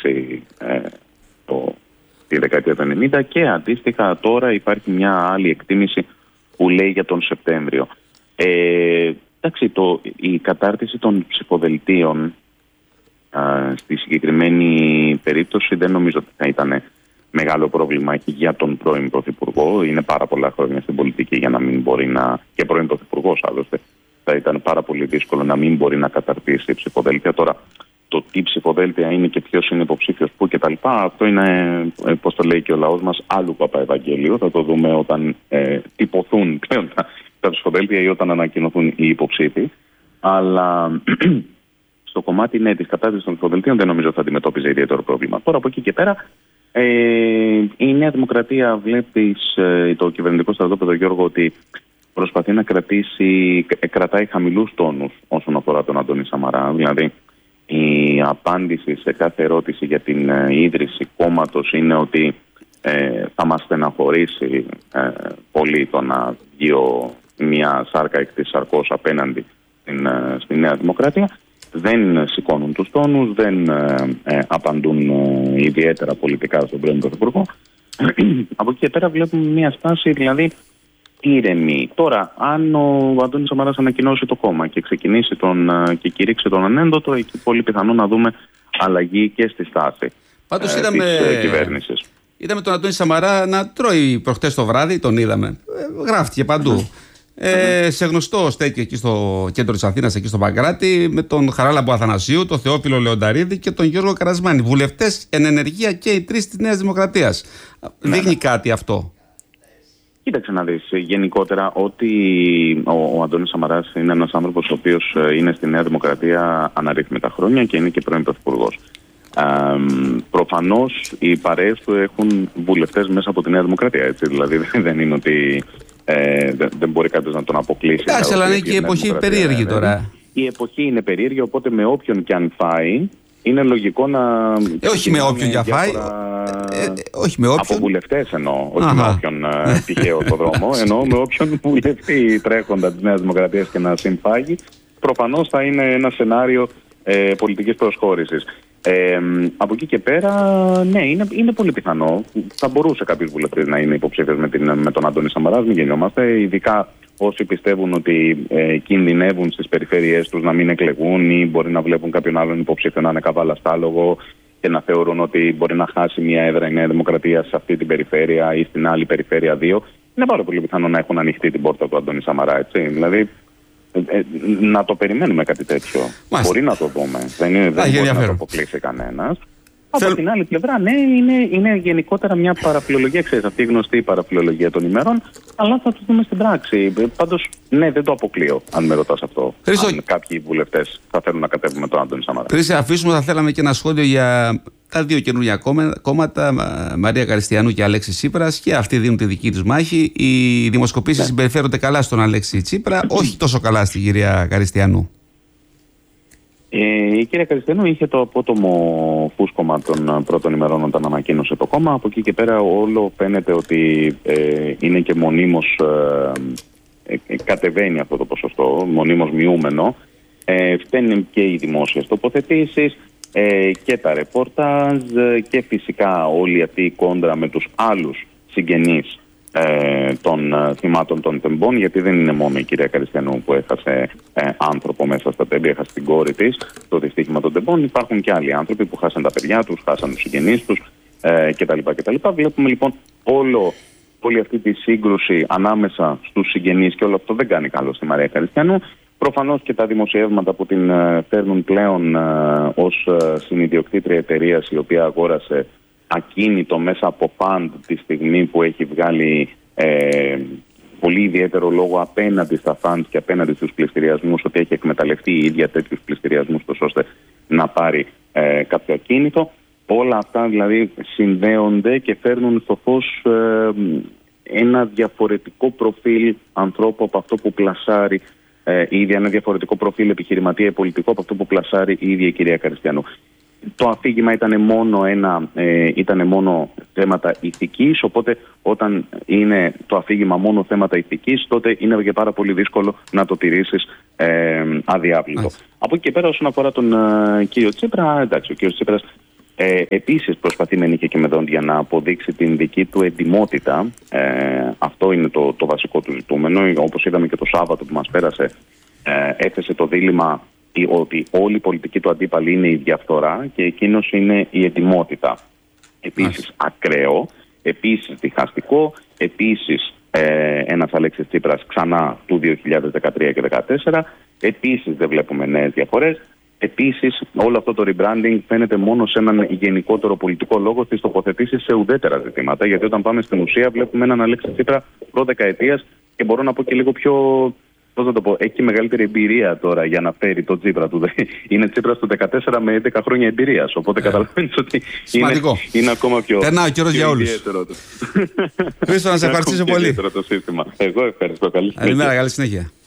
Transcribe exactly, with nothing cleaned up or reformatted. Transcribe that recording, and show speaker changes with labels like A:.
A: στήριξη ε, το, τη δεκαετία του ενενήντα, και αντίστοιχα τώρα υπάρχει μια άλλη εκτίμηση που λέει για τον Σεπτέμβριο. Ε, εντάξει, το, η κατάρτιση των ψηφοδελτίων α, στη συγκεκριμένη περίπτωση δεν νομίζω ότι θα ήταν μεγάλο πρόβλημα για τον πρώην Πρωθυπουργό. Είναι πάρα πολλά χρόνια στην πολιτική για να μην μπορεί να. Και πρώην Πρωθυπουργός, άλλωστε. Θα ήταν πάρα πολύ δύσκολο να μην μπορεί να καταρτήσει ψηφοδέλτια. Τώρα, το τι ψηφοδέλτια είναι και ποιος είναι υποψήφιος πού κτλ. Αυτό είναι, πώς το λέει και ο λαός μας, άλλου Παπαευαγγέλιο. Θα το δούμε όταν ε, τυπωθούν πλέον τα, τα ψηφοδέλτια ή όταν ανακοινωθούν οι υποψήφοι. Αλλά στο κομμάτι ναι, της κατάρτισης των ψηφοδελτίων δεν νομίζω θα αντιμετώπιζε ιδιαίτερο πρόβλημα. Τώρα από εκεί και πέρα. Ε, η Νέα Δημοκρατία βλέπει ε, το κυβερνητικό στρατόπεδο, Γιώργο, ότι προσπαθεί να κρατήσει, κρατάει χαμηλούς τόνους όσον αφορά τον Αντώνη Σαμαρά. Δηλαδή η απάντηση σε κάθε ερώτηση για την ε, ίδρυση κόμματος είναι ότι ε, θα μας στεναχωρήσει ε, πολύ το να βγει ο, μια σάρκα εκ της σαρκός απέναντι στην, ε, στη Νέα Δημοκρατία. Δεν σηκώνουν τους τόνους, δεν ε, ε, απαντούν ε, ιδιαίτερα πολιτικά στον πρώην Πρωθυπουργό. Από εκεί και πέρα βλέπουμε μια στάση δηλαδή ήρεμη. Τώρα, αν ο Αντώνης Σαμαράς ανακοινώσει το κόμμα και ξεκινήσει τον, ε, και κηρύξει τον ανένδοτο, εκεί πολύ πιθανό να δούμε αλλαγή και στη στάση
B: Πάντως
A: ε,
B: είδαμε...
A: της ε, κυβέρνησης.
B: Είδαμε τον Αντώνη Σαμαρά να τρώει προχτές το βράδυ, τον είδαμε. Ε, γράφτηκε παντού. Mm. Ε, σε γνωστό στέκει εκεί στο κέντρο της Αθήνας, εκεί στο Παγκράτη, με τον Χαράλαμπο Αθανασίου, τον Θεόφιλο Λεονταρίδη και τον Γιώργο Καρασμάνη. Βουλευτές εν ενεργεία και οι τρεις της Νέας Δημοκρατίας. Ναι. Δείχνει κάτι αυτό?
A: Κοίταξε να δεις. Γενικότερα, ότι ο, ο Αντώνης Σαμαράς είναι ένας άνθρωπος ο οποίος είναι στη Νέα Δημοκρατία αναρρύθμιτα χρόνια και είναι και πρώην πρωθυπουργός. Ε, προφανώς οι παρέες του έχουν βουλευτές μέσα από τη Νέα Δημοκρατία. Έτσι, δηλαδή δεν είναι ότι. Ε, δεν, δεν μπορεί κάποιος να τον αποκλείσει.
B: Εντάξει, αλλά είναι και η εποχή περίεργη τώρα.
A: Η εποχή είναι περίεργη, οπότε με όποιον και αν φάει, είναι λογικό να.
B: Ε, όχι με όποιον και αν φάει. Ε, ε, όχι με όποιον.
A: Από βουλευτές εννοώ. Όχι Αχα. με όποιον ε, τυχαίο στο δρόμο. Εννοώ με όποιον βουλευτή τρέχοντα της Νέας Δημοκρατίας και να συμφάγει. Προφανώς θα είναι ένα σενάριο ε, πολιτικής προσχώρησης. Ε, από εκεί και πέρα, ναι, είναι, είναι πολύ πιθανό. Θα μπορούσε κάποιος βουλευτής να είναι υποψήφιος με, την, με τον Αντώνη Σαμαρά, μην γεννιόμαστε. Ειδικά όσοι πιστεύουν ότι ε, κινδυνεύουν στις περιφέρειές τους να μην εκλεγούν ή μπορεί να βλέπουν κάποιον άλλον υποψήφιο να είναι καβαλαστάλογο και να θεωρούν ότι μπορεί να χάσει μια έδρα η Νέα Δημοκρατία σε αυτή την περιφέρεια ή στην άλλη περιφέρεια δύο. Είναι πάρα πολύ πιθανό να έχουν ανοιχτεί την πόρτα του Αντώνη Σαμαρά, έτσι. Δηλαδή. Ε, ε, να το περιμένουμε κάτι τέτοιο. Μάλιστα. Μπορεί να το δούμε. Δεν, είναι, δεν μπορεί να το αποκλείσει κανένας. Θέλ... Από την άλλη πλευρά, ναι, είναι, είναι γενικότερα μια παραφιλολογία, ξέρεις, αυτή η γνωστή παραφιλολογία των ημερών, αλλά θα το δούμε στην πράξη. Πάντως, ναι, δεν το αποκλείω, αν με ρωτάς αυτό. Χρήστο... Αν κάποιοι βουλευτές θα θέλουν να κατέβουν με τον Άντωνη Σαμαρά.
B: Χρήστο, αφήσουμε, θα θέλαμε και ένα σχόλιο για τα δύο καινούργια κόμματα, Μαρία Καριστιανού και Αλέξη Τσίπρας, και αυτοί δίνουν τη δική τους μάχη. Οι δημοσκοπήσεις ναι. συμπεριφέρονται καλά στον Αλέξη Τσίπρα, όχι τόσο καλά στην κυρία Καριστιανού.
A: Ε, η κυρία Καριστιανού είχε το απότομο φούσκωμα των πρώτων ημερών όταν ανακοίνωσε το κόμμα. Από εκεί και πέρα όλο φαίνεται ότι ε, είναι και μονίμως ε, ε, κατεβαίνει αυτό το ποσοστό, μονίμως μειούμενο. Ε, φταίνουν και οι δημόσιες τοποθετήσεις ε, και τα ρεπορτάζ και φυσικά όλη αυτή η κόντρα με τους άλλους συγγενείς Ε, των ε, θυμάτων των τεμπών, γιατί δεν είναι μόνο η κυρία Καριστιανού που έχασε ε, άνθρωπο μέσα στα τέμπη, έχασε την κόρη της στο δυστύχημα των τεμπών. Υπάρχουν και άλλοι άνθρωποι που χάσαν τα παιδιά τους, χάσαν τους συγγενείς τους ε, κτλ, κτλ. Βλέπουμε λοιπόν όλο, όλη αυτή τη σύγκρουση ανάμεσα στους συγγενείς και όλο αυτό δεν κάνει καλό στη Μαρία Καριστιανού. Προφανώς και τα δημοσιεύματα που την ε, φέρνουν πλέον ε, ως ε, συνιδιοκτήτρια εταιρείας η οποία αγόρασε ακίνητο μέσα από φαντ τη στιγμή που έχει βγάλει ε, πολύ ιδιαίτερο λόγο απέναντι στα φαντ και απέναντι στους πληστηριασμούς, ότι έχει εκμεταλλευτεί η ίδια τέτοιους πληστηριασμούς ώστε να πάρει ε, κάποιο ακίνητο. Όλα αυτά δηλαδή συνδέονται και φέρνουν στο φως ε, ένα διαφορετικό προφίλ ανθρώπου από αυτό που πλασάρει ε, η ίδια, ένα διαφορετικό προφίλ επιχειρηματία ή πολιτικό από αυτό που πλασάρει η ίδια η κυρία Καριστιανού. Το αφήγημα ήταν μόνο, ένα, ε, ήταν μόνο θέματα ηθικής, οπότε όταν είναι το αφήγημα μόνο θέματα ηθικής, τότε είναι και πάρα πολύ δύσκολο να το τηρήσεις ε, αδιάπλητο. Από εκεί και πέρα, όσον αφορά τον ε, κύριο Τσίπρα, εντάξει, ο κύριος Τσίπρας Ε, επίσης προσπαθεί με νύχια και με δόντια να αποδείξει την δική του εντιμότητα. Ε, αυτό είναι το, το βασικό του ζητούμενο. Όπως είδαμε και το Σάββατο που μας πέρασε, ε, έθεσε το δίλημμα ότι όλη η πολιτική του αντίπαλη είναι η διαφθορά και εκείνος είναι η εντιμότητα. Επίσης ακραίο, επίσης διχαστικό, επίσης ε, ένας Αλέξης Τσίπρας ξανά του δύο χιλιάδες δεκατρία και δύο χιλιάδες δεκατέσσερα. Επίσης δεν βλέπουμε νέες διαφορές. Επίσης, όλο αυτό το rebranding φαίνεται μόνο σε έναν γενικότερο πολιτικό λόγο στις τοποθετήσεις σε ουδέτερα ζητήματα. Γιατί όταν πάμε στην ουσία, βλέπουμε έναν Αλέξη Τσίπρα προδεκαετίας και μπορώ να πω και λίγο πιο. Πώς να το πω, έχει μεγαλύτερη εμπειρία τώρα για να φέρει το Τσίπρα του. Είναι Τσίπρας του δεκατέσσερα με έντεκα χρόνια εμπειρίας. Οπότε yeah. καταλαβαίνεις ότι είναι, είναι ακόμα πιο.
B: Περνά ο καιρός για όλους. Χρήστο, να σε ευχαριστήσω πολύ.
A: Το σύστημα. Εγώ ευχαριστώ. Καλή συνέχεια.
B: Καλή συνέχεια.